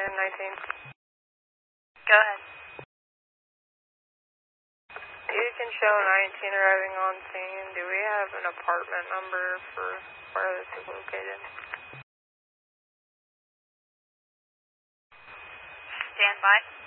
19. Go ahead. You can show 19 arriving on scene. Do we have an apartment number for where this is located? Stand by.